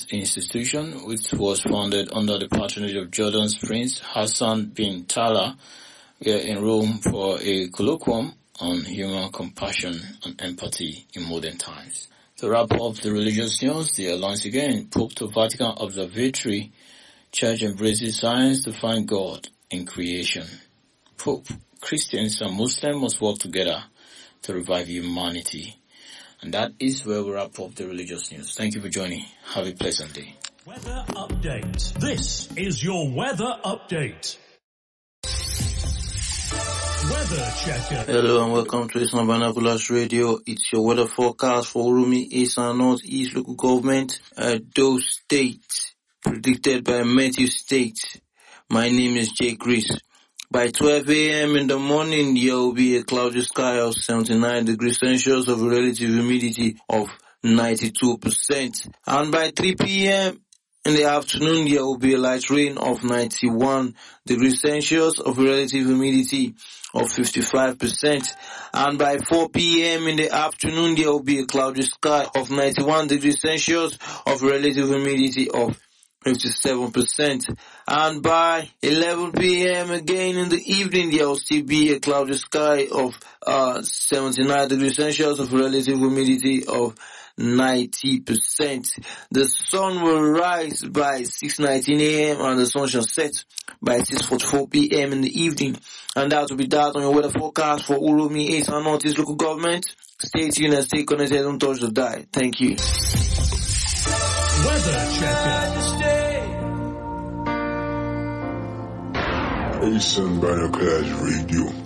institution, which was founded under the patronage of Jordan's Prince Hassan bin Talal. We are in Rome for a colloquium on human compassion and empathy in modern times. To wrap up the religious news, once again, Pope to Vatican Observatory, Church embraces science to find God in creation. Pope, Christians and Muslims must work together to revive humanity. And that is where we wrap up the religious news. Thank you for joining. Have a pleasant day. Weather update. This is your weather update. Weather checker. Hello and welcome to Eastern Binoculars Radio. It's your weather forecast for Urumi, East and North East Local Government, Edo State, predicted by Matthew State. My name is Jake Reese. By 12 a.m. in the morning, there will be a cloudy sky of 79 degrees Celsius of relative humidity of 92%. And by 3 p.m. in the afternoon, there will be a light rain of 91 degrees Celsius of relative humidity of 55%. And by 4 p.m. in the afternoon, there will be a cloudy sky of 91 degrees Celsius of relative humidity of 57%. And by 11 p.m. again in the evening, there will still be a cloudy sky of 79 degrees Celsius of relative humidity of 90%. The sun will rise by 6:19 a.m. and the sun shall set by 6:44 p.m. in the evening. And that will be that on your weather forecast for Urumi, East and North East Local Government. Stay tuned and stay connected. Don't touch the dial. Thank you. Weather checker. Eastern Binoculars Radio.